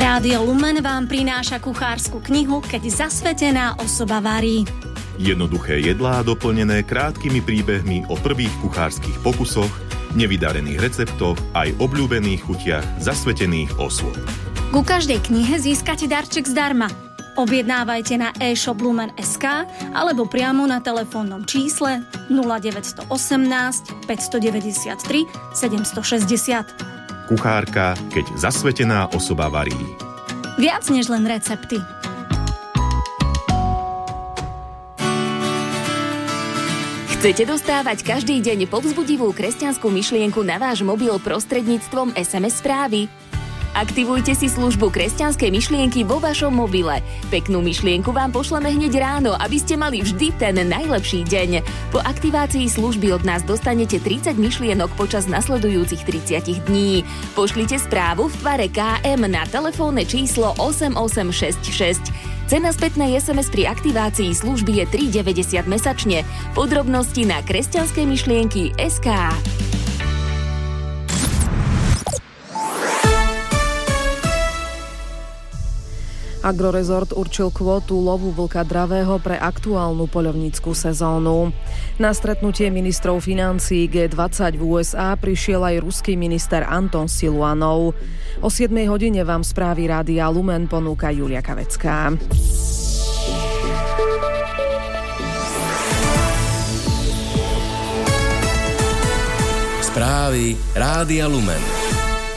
Rádio Lumen vám prináša kuchársku knihu Keď zasvetená osoba varí. Jednoduché jedlá doplnené krátkými príbehmi o prvých kuchárskych pokusoch, nevydarených receptoch aj obľúbených chutiach zasvetených osôb. Ku každej knihe získate darček zdarma. Objednávajte na e-shop Lumen.sk alebo priamo na telefónnom čísle 0918 593 760. Kuchárka, keď zasvetená osoba varí. Viac než len recepty. Chcete dostávať každý deň povzbudivú kresťanskú myšlienku na váš mobil prostredníctvom SMS správy? Aktivujte si službu kresťanskej myšlienky vo vašom mobile. Peknú myšlienku vám pošleme hneď ráno, aby ste mali vždy ten najlepší deň. Po aktivácii služby od nás dostanete 30 myšlienok počas nasledujúcich 30 dní. Pošlite správu v tvare KM na telefónne číslo 8866. Cena spätnej SMS pri aktivácii služby je 3,90 mesačne. Podrobnosti na kresťanskejmyšlienky.sk. Agrorezort určil kvótu lovu vlka dravého pre aktuálnu poľovnícku sezónu. Na stretnutie ministrov financií G20 v USA prišiel aj ruský minister Anton Siluanov. O 7 hodine vám správy Rádia Lumen ponúka Julia Kavecká. Správy Rádia Lumen.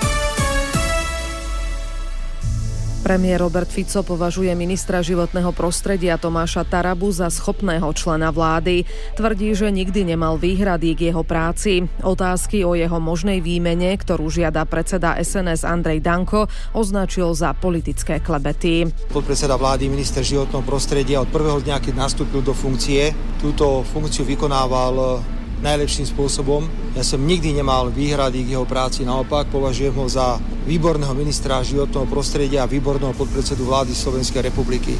Premiér Robert Fico považuje ministra životného prostredia Tomáša Tarabu za schopného člena vlády. Tvrdí, že nikdy nemal výhrady k jeho práci. Otázky o jeho možnej výmene, ktorú žiada predseda SNS Andrej Danko, označil za politické klebety. Podpredseda vlády, minister životného prostredia od prvého dňa, keď nastúpil do funkcie, túto funkciu vykonával najlepším spôsobom. Ja som nikdy nemal výhrady k jeho práci, naopak považujem ho za výborného ministra životného prostredia a výborného podpredsedu vlády Slovenskej republiky.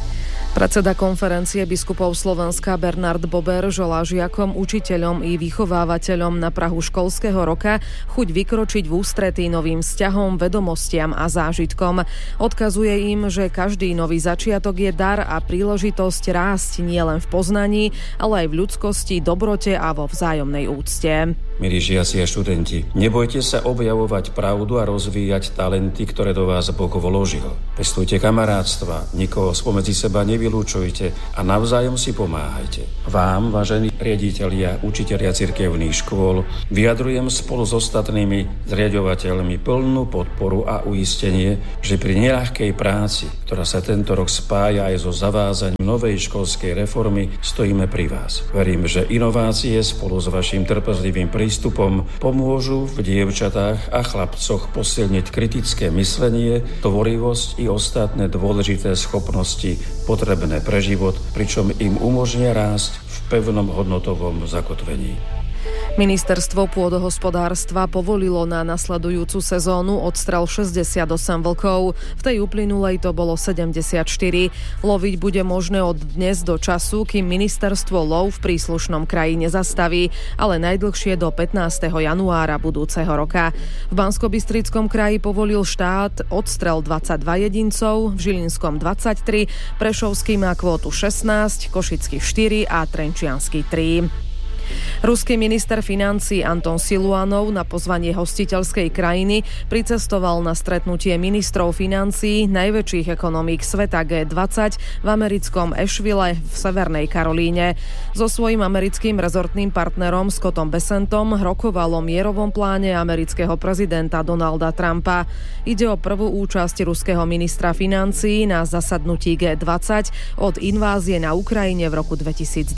Predseda konferencie biskupov Slovenska Bernard Bober želá žiakom, učiteľom i vychovávateľom na prahu školského roka chuť vykročiť v ústretí novým vzťahom, vedomostiam a zážitkom. Odkazuje im, že každý nový začiatok je dar a príležitosť rásť nielen v poznaní, ale aj v ľudskosti, dobrote a vo vzájomnej úcte. Milí žiaci a študenti, nebojte sa objavovať pravdu a rozvíjať talenty, ktoré do vás Boh vložil. Pestujte kamarátstva, nikoho spomedzi seba nevylúčujte a navzájom si pomáhajte. Vám, vážení riaditelia, učitelia cirkevných škôl, vyjadrujem spolu s ostatnými zriaďovateľmi plnú podporu a uistenie, že pri neľahkej práci, ktorá sa tento rok spája aj so zavázaním novej školskej reformy, stojíme pri vás. Verím, že inovácie spolu s vašim trpezlivým prístupom pomôžu v dievčatách a chlapcoch posilniť kritické myslenie, tvorivosť i ostatné dôležité schopnosti potrebné pre život, pričom im umožnia rásť v pevnom hodnotovom zakotvení. Ministerstvo pôdohospodárstva povolilo na nasledujúcu sezónu odstrel 68 vlkov. V tej uplynulej to bolo 74. Loviť bude možné od dnes do času, kým ministerstvo lov v príslušnom kraji nezastaví, ale najdlhšie do 15. januára budúceho roka. V Banskobystrickom kraji povolil štát odstrel 22 jedincov, v Žilinskom 23, Prešovský má kvótu 16, Košický 4 a Trenčiansky 3. Ruský minister financií Anton Siluanov na pozvanie hostiteľskej krajiny pricestoval na stretnutie ministrov financií najväčších ekonomík sveta G20 v americkom Asheville v Severnej Karolíne. So svojím americkým rezortným partnerom Scottom Bessentom rokoval o mierovom pláne amerického prezidenta Donalda Trumpa. Ide o prvú účasť ruského ministra financií na zasadnutí G20 od invázie na Ukrajine v roku 2022.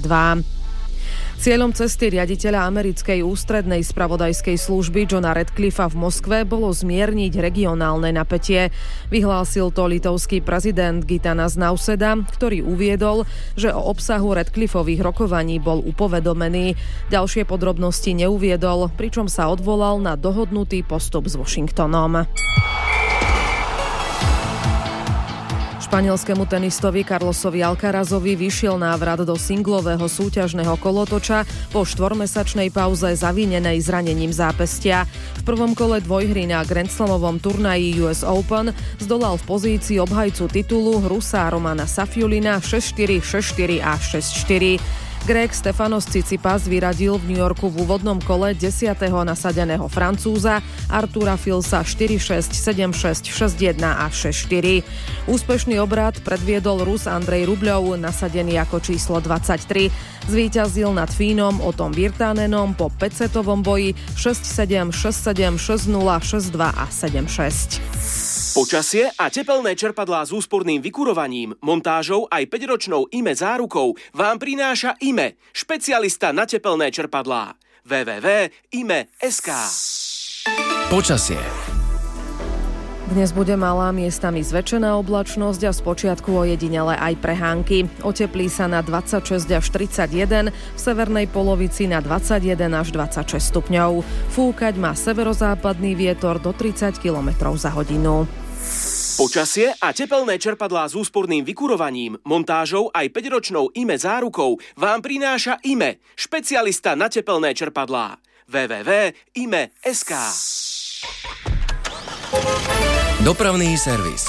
Cieľom cesty riaditeľa americkej ústrednej spravodajskej služby Johna Radcliffa v Moskve bolo zmierniť regionálne napätie. Vyhlásil to litovský prezident Gitanas Nauseda, ktorý uviedol, že o obsahu Radcliffových rokovaní bol upovedomený. Ďalšie podrobnosti neuviedol, pričom sa odvolal na dohodnutý postup s Washingtonom. Španielskému tenistovi Carlosovi Alcarazovi vyšiel návrat do singlového súťažného kolotoča po 4-mesačnej pauze zavinenej zranením zápestia. V prvom kole dvojhry na Grand Slamovom turnaji US Open zdolal v pozícii obhajcu titulu Rusa Romana Safiulina 6-4, 6-4 a 6-4. Grek Stefanos Tsitsipas vyradil v New Yorku v úvodnom kole 10. nasadeného Francúza Artura Filsa 4-6, 7-6, 6-1 a 6-4. Úspešný obrat predviedol Rus Andrej Rubľov, nasadený ako číslo 23. Zvíťazil nad Fínom Otom Virtanenom po 5-setovom boji 6-7, 6-7, 6-0, 6-2 a 7-6. Počasie a tepelné čerpadlá s úsporným vykurovaním, montážou aj 5-ročnou IME zárukou vám prináša IME, špecialista na tepelné čerpadlá. www.ime.sk. Počasie. Dnes bude malá, miestami zväčšená oblačnosť a spočiatku ojedinele aj prehánky. Oteplí sa na 26 až 31, v severnej polovici na 21 až 26 stupňov. Fúkať má severozápadný vietor do 30 km za hodinu. Počasie a tepelné čerpadlá s úsporným vykurovaním, montážou aj 5-ročnou IME zárukou vám prináša IME, špecialista na tepelné čerpadlá. www.ime.sk. Dopravný servis.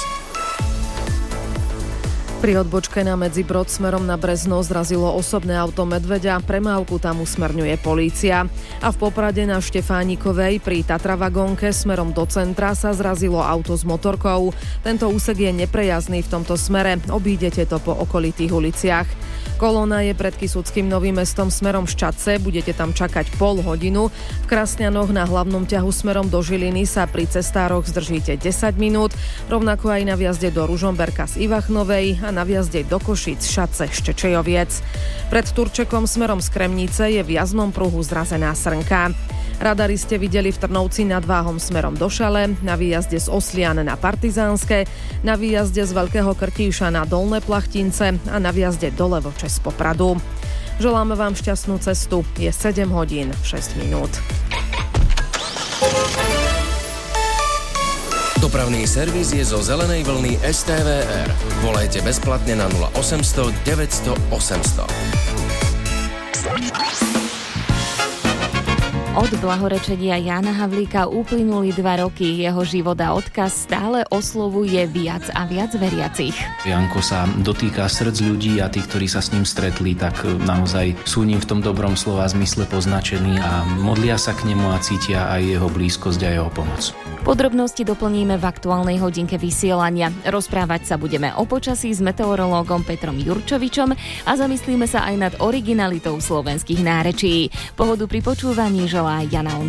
Pri odbočke na Medzibrod smerom na Brezno zrazilo osobné auto medveďa, premávku tam usmerňuje polícia. A v Poprade na Štefánikovej pri Tatravagónke smerom do centra sa zrazilo auto s motorkou. Tento úsek je neprejazdný v tomto smere, obídete to po okolitých uliciach. Kolóna je pred Kysuckým Novým Mestom smerom Ščadce, budete tam čakať pol hodinu. V Krasňanoch na hlavnom ťahu smerom do Žiliny sa pri cestároch zdržíte 10 minút, rovnako aj na vjazde do Ružomberka z Ivachnovej a na vjazde do Košíc Šatce Štečejoviec. Pred Turčekom smerom z Kremnice je v jazdnom pruhu zrazená srnka. Radari ste videli v Trnovci nad Váhom smerom do Šale, na výjazde z Oslian na Partizánske, na výjazde z Veľkého Krtíša na Dolné Plachtince a na výjazde do Levoče z Popradu. Želáme vám šťastnú cestu. Je 7 hodín 6 minút. Dopravný servis je zo zelenej vlny STVR. Volajte bezplatne na 0800 900 800. Od blahorečenia Jána Havlíka uplynuli 2 roky. Jeho život a odkaz stále oslovuje viac a viac veriacich. Janko sa dotýka srdc ľudí a tých, ktorí sa s ním stretli, tak naozaj sú ním v tom dobrom slova zmysle poznačení a modlia sa k nemu a cítia aj jeho blízkosť a jeho pomoc. Podrobnosti doplníme v aktuálnej hodinke vysielania. Rozprávať sa budeme o počasí s meteorológom Petrom Jurčovičom a zamyslíme sa aj nad originalitou slovenských nárečí. Pohodu pri počúvaní želá Jana